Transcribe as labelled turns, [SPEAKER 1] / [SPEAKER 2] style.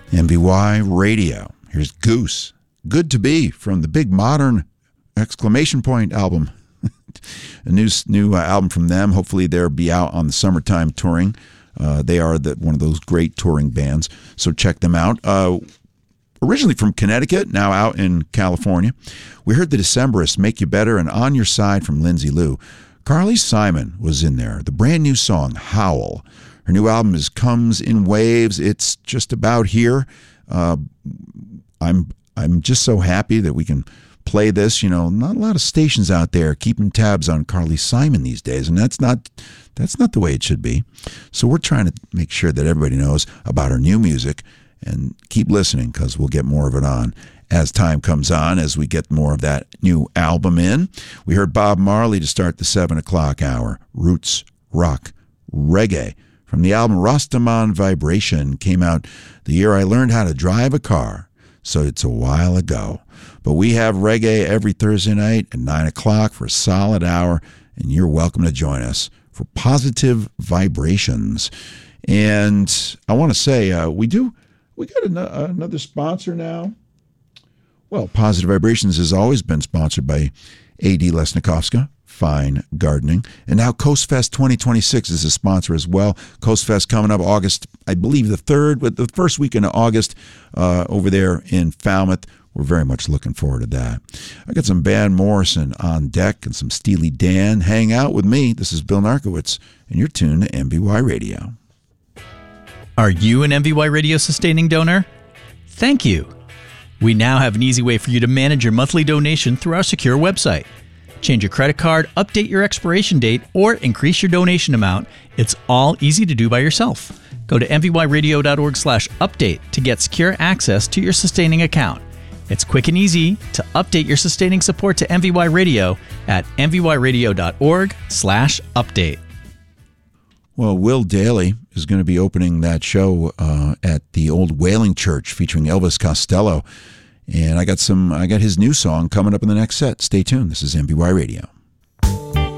[SPEAKER 1] MVY Radio. Here's Goose. Good to Be from the Big Modern exclamation point album. A new album from them. Hopefully they'll be out on the summertime touring. They are one of those great touring bands, so check them out. Originally from Connecticut, now out in California. We heard the Decemberists, Make You Better, and On Your Side from Lindsay Lou. Carly Simon was in there. The brand new song, Howl. Her new album comes in waves. It's just about here. I'm just so happy that we can play this. Not a lot of stations out there keeping tabs on Carly Simon these days, and that's not the way it should be. So we're trying to make sure that everybody knows about her new music, and keep listening because we'll get more of it on as time comes on, as we get more of that new album in. We heard Bob Marley to start the 7 o'clock hour. Roots, rock, reggae. From the album Rastaman Vibration, came out the year I learned how to drive a car. So it's a while ago. But we have reggae every Thursday night at 9 o'clock for a solid hour, and you're welcome to join us for Positive Vibrations. And I want to say, we got another sponsor now. Well, Positive Vibrations has always been sponsored by A.D. Lesnikovska, Fine Gardening. And now Coast Fest 2026 is a sponsor as well. Coast Fest coming up August, I believe the first weekend of August over there in Falmouth. We're very much looking forward to that. I got some Van Morrison on deck and some Steely Dan. Hang out with me. This is Bill Narkowitz, and you're tuned to MVY Radio.
[SPEAKER 2] Are you an MVY Radio sustaining donor? Thank you. We now have an easy way for you to manage your monthly donation through our secure website. Change your credit card, update your expiration date, or increase your donation amount. It's all easy to do by yourself. Go to mvyradio.org/update to get secure access to your sustaining account. It's quick and easy to update your sustaining support to MVY Radio at mvyradio.org/update.
[SPEAKER 1] Well, Will Daly is going to be opening that show at the Old Whaling Church featuring Elvis Costello. And I got his new song coming up in the next set. Stay tuned. This is MVY Radio.